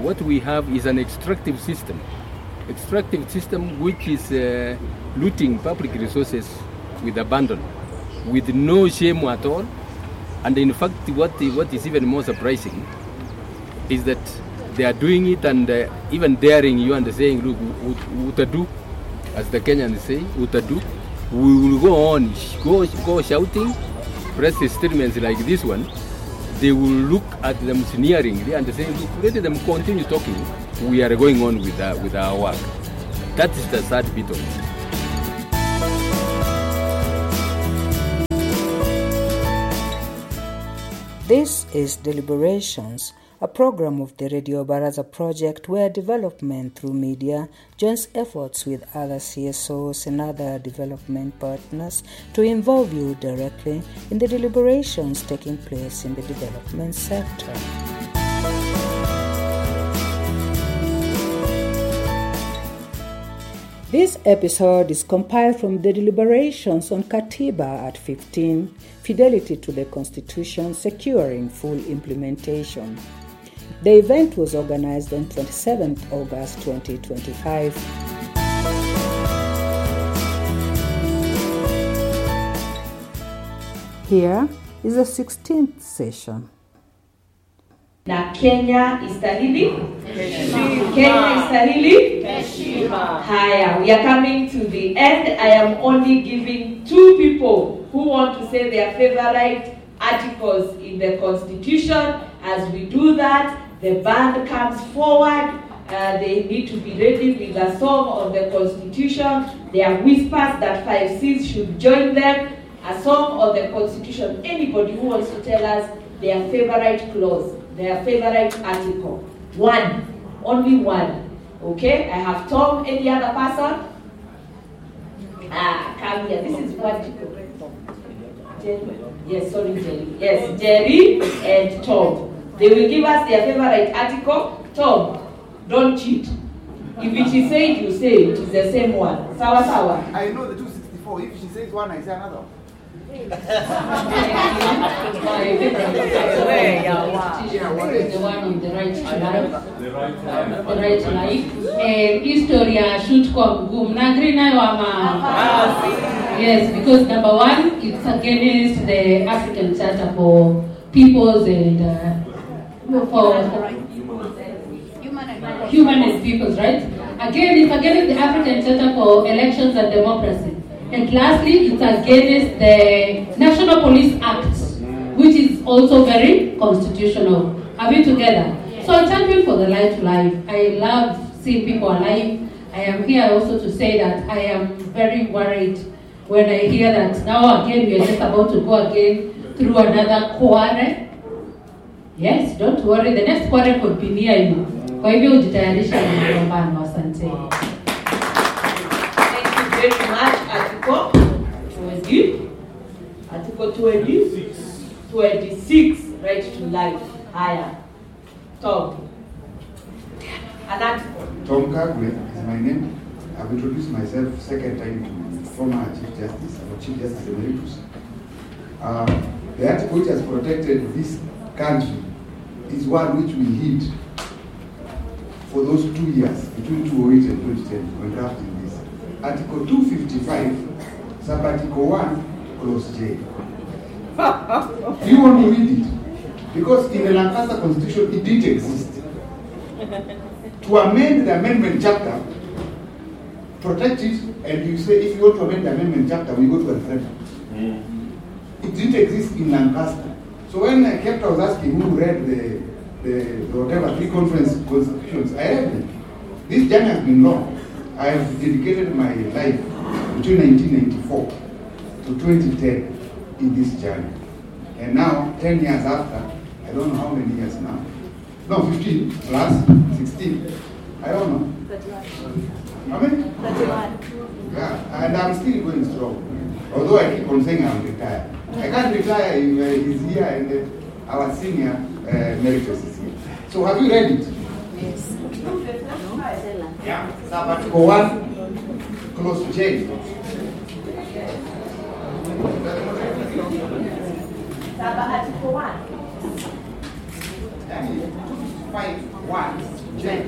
What we have is an extractive system which is looting public resources with abandon, with no shame at all. And in fact, what is even more surprising is that they are doing it and even daring you and saying, look, utadu, as the Kenyans say, utadu. We will go on, go shouting, press statements like this one. They will look at them sneeringly and say, look, let them continue talking. We are going on with our work. That is the sad bit of it. This is Deliberations, a program of the Radio Baraza project where development through media joins efforts with other CSOs and other development partners to involve you directly in the deliberations taking place in the development sector. This episode is compiled from the deliberations on Katiba at 15, Fidelity to the Constitution, Securing Full Implementation. The event was organized on 27th August 2025. Here is the 16th session. Na Kenya istahili heshima. Kenya istahili heshima. Haya, we are coming to the end. I am only giving two people who want to say their favorite articles in the Constitution. As we do that, the band comes forward. They need to be ready with a song on the Constitution. There are whispers that 5Cs should join them. A song on the Constitution. Anybody who wants to tell us their favorite clause, their favorite article. One. Only one. Okay? I have Tom. Any other person? Come here. This is what you call. Jerry. Yes, sorry, Jerry. Yes, Jerry and Tom. They will give us their favorite article. Tom, don't cheat. If it is said, you say it is the same one. Sawa sawa. I know the 264. If she says one, I say another. The one on the right to life. The right to life. Historia should come boom. Nagri na Yes, because number one, it's against the African Charter for peoples and for human and peoples, right? Again, it's against the African Charter for elections and democracy. And lastly, it's against the National Police Act, which is also very constitutional. Are we together? So I champion for the right to life. I love seeing people alive. I am here also to say that I am very worried when I hear that now again we are just about to go again through another quarter. Yes, don't worry, the next quarter could be near you. Kwa hivyo ujitayarisha na mapambano. Asante. Thank you very much. Article 20. Article 26, right to life. Higher. Tom. An article. Tom Kagwe is my name. I've introduced myself second time to former Chief Justice, or Chief Justice Emeritus. The article which has protected this country is one which we hid for those 2 years, between 2008 and 2010, when drafting this. Article 255, Sub-Article 1, Clause J. Do you want to read it? Because in the Lancaster Constitution, it did exist. To amend the amendment chapter, protect it, and you say, if you want to amend the amendment chapter, we go to a referendum. It didn't exist in Lancaster. So when I was asking who read the whatever pre-conference constitutions, I read them. This journey has been long. I have dedicated my life between 1994 to 2010 in this journey. And now, 10 years after, I don't know how many years now. No, 15 plus 16. I don't know. 31. How many? 31. Yeah, and I'm still going strong. Although I keep on saying I'm retired. I can't retire if he's here and our senior emeritus is here. So have you read it? Yes. Yeah. Sub-Article 1, Clause J. Sub-Article 1. 255(1)(J.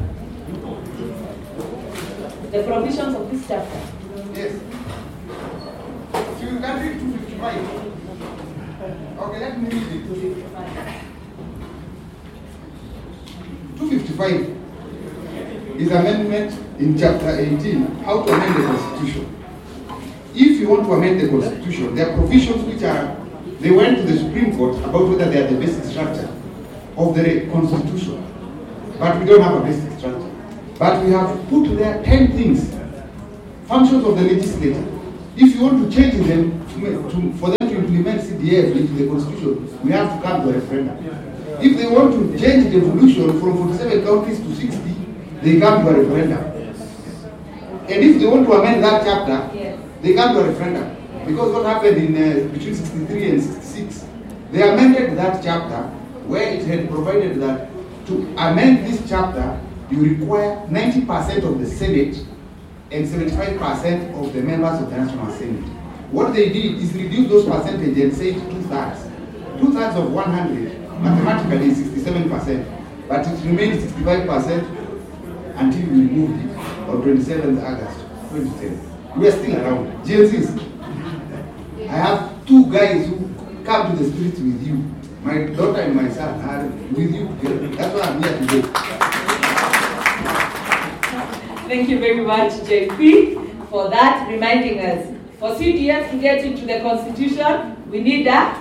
The provisions of this chapter. Yes. So you can read 255. Okay, let me read it. 255 is amendment in chapter 18, how to amend the Constitution. If you want to amend the Constitution, there are provisions which they went to the Supreme Court about whether they are the basic structure of the Constitution. But we don't have a basic structure. But we have put there 10 things, functions of the legislature. If you want to change them, for them to implement CDF into the Constitution, we have to come to a referendum. If they want to change the devolution from 47 counties to 60, they come to a referendum. And if they want to amend that chapter, they come to a referendum. Because what happened in between 63 and 66, they amended that chapter where it had provided that to amend this chapter, you require 90% of the Senate and 75% of the members of the National Assembly. What they did is reduce those percentages and say 2/3. 2/3 of 100 mathematically is 67%, but it remains 65% until we removed it on 27th August 2010. We are still around. GLCs. I have 2 guys who come to the streets with you. My daughter and my son are with you. That's why I'm here today. Thank you very much, JP, for that, reminding us. For CDF to get into the Constitution, we need a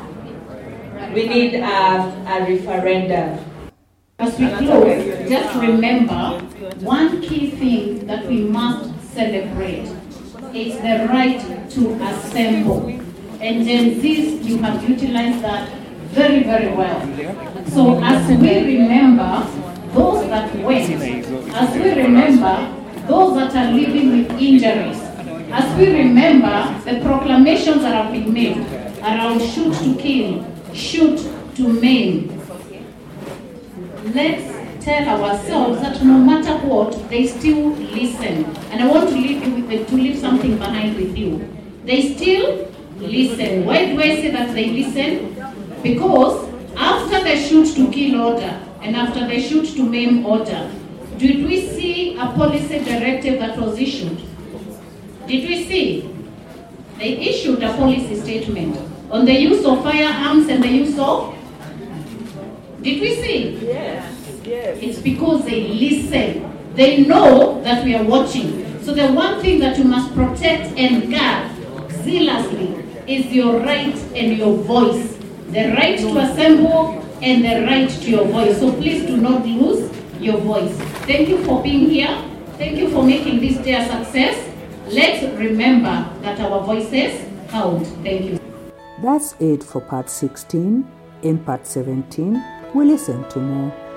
referendum. As we close, just remember one key thing that we must celebrate is the right to assemble. And Gen Zs, you have utilized that very, very well. So as we remember those that went, as we remember those that are living with injuries, as we remember the proclamations that have been made around shoot to kill, shoot to maim, let's tell ourselves that no matter what, they still listen. And I want to leave you with leave something behind with you. They still listen. Why do I say that they listen? Because after the shoot to kill order and after the shoot to maim order, did we see a policy directive that was issued? Did we see? They issued a policy statement on the use of firearms and the use of... Did we see? Yes. It's because they listen. They know that we are watching. So the one thing that you must protect and guard zealously is your right and your voice. The right to assemble and the right to your voice. So please do not lose your voice. Thank you for being here. Thank you for making this day a success. Let's remember that our voices count. Thank you. That's it for part 16. In part 17, we listen to more.